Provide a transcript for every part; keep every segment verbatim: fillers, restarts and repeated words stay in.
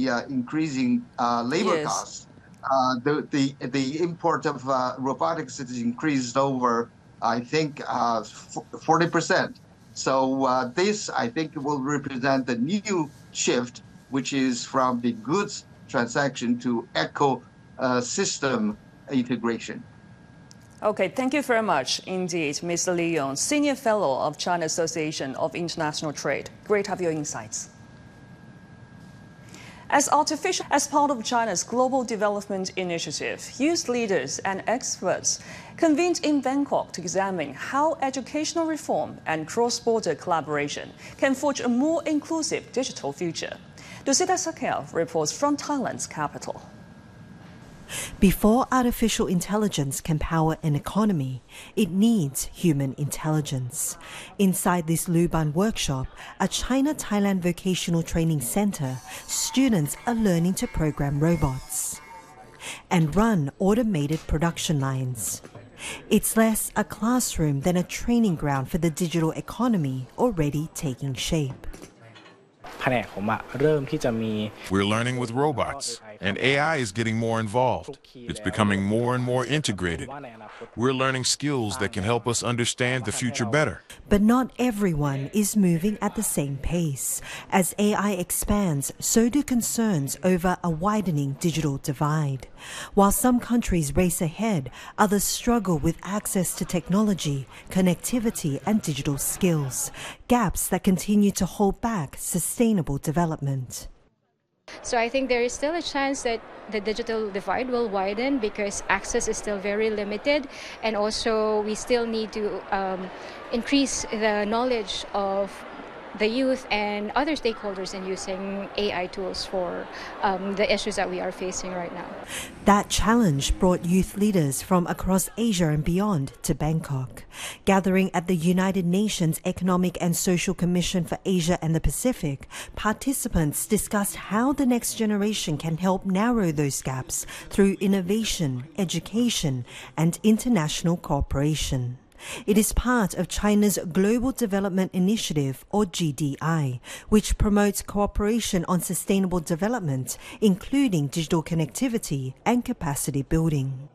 the uh, increasing uh, labor yes. costs, uh, the, the, the import of uh, robotics has increased over, I think, uh, forty percent. So uh, this, I think, will represent the new shift, which is from the goods transaction to ecosystem integration. Okay, thank you very much indeed, Mister Li Yong, Senior Fellow of China Association of International Trade. Great to have your insights. As artificial as part of China's Global Development Initiative, youth leaders and experts convened in Bangkok to examine how educational reform and cross-border collaboration can forge a more inclusive digital future. Lucida Sakel reports from Thailand's capital. Before artificial intelligence can power an economy, it needs human intelligence. Inside this Luban workshop, a China-Thailand vocational training center, students are learning to program robots and run automated production lines. It's less a classroom than a training ground for the digital economy already taking shape. We're learning with robots, and A I is getting more involved. It's becoming more and more integrated. We're learning skills that can help us understand the future better. But not everyone is moving at the same pace. As A I expands, so do concerns over a widening digital divide. While some countries race ahead, others struggle with access to technology, connectivity, and digital skills, gaps that continue to hold back sustainable development. So I think there is still a chance that the digital divide will widen because access is still very limited, and also we still need to um, increase the knowledge of the youth and other stakeholders in using A I tools for um, the issues that we are facing right now. That challenge brought youth leaders from across Asia and beyond to Bangkok. Gathering at the United Nations Economic and Social Commission for Asia and the Pacific, participants discussed how the next generation can help narrow those gaps through innovation, education, and international cooperation. It is part of China's Global Development Initiative, or G D I, which promotes cooperation on sustainable development, including digital connectivity and capacity building.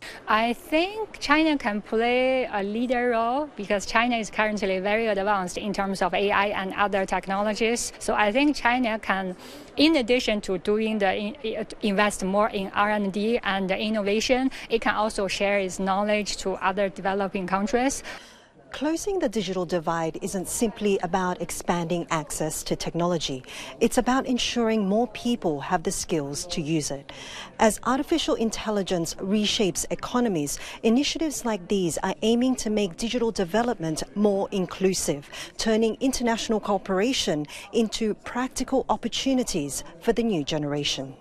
I think China can play a leader role because China is currently very advanced in terms of A I and other technologies. So I think China can, in addition to doing the invest more in R and D and innovation, it can also share its knowledge to other developing countries. Closing the digital divide isn't simply about expanding access to technology. It's about ensuring more people have the skills to use it. As artificial intelligence reshapes economies, initiatives like these are aiming to make digital development more inclusive, turning international cooperation into practical opportunities for the new generation.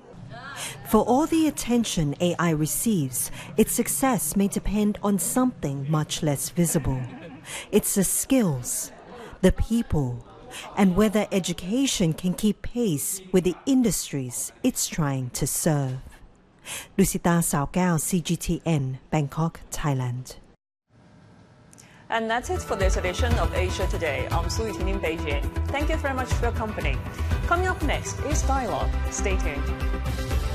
For all the attention A I receives, its success may depend on something much less visible. It's the skills, the people, and whether education can keep pace with the industries it's trying to serve. Lucida Saokao, C G T N, Bangkok, Thailand. And that's it for this edition of Asia Today. I'm Su Yiting in Beijing. Thank you very much for your company. Coming up next is Dialogue. Stay tuned.